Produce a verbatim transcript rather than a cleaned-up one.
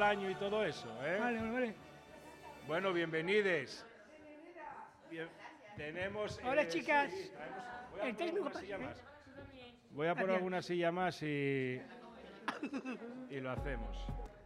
baño y todo eso, ¿eh? Vale, vale, vale. Bueno, bienvenides. Bien, tenemos... Hola, eh, chicas. sí, traemos- voy a El poner técnico alguna pa- silla ¿eh? más. Voy a poner Gracias. alguna silla más y, y lo hacemos.